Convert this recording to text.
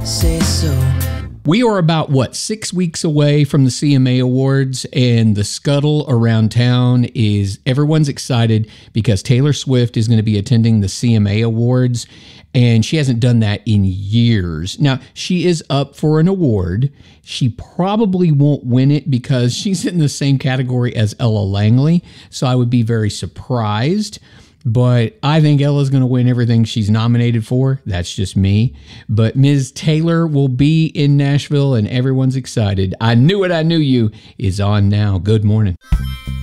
say so. We are about, 6 weeks away from the CMA Awards, and the scuttle around town is everyone's excited because Taylor Swift is going to be attending the CMA Awards, and she hasn't done that in years. Now, she is up for an award. She probably won't win it because she's in the same category as Ella Langley, so I would be very surprised. But I think Ella's going to win everything she's nominated for. That's just me. But Ms. Taylor will be in Nashville, and everyone's excited. I Knew It, I Knew You is on now. Good morning.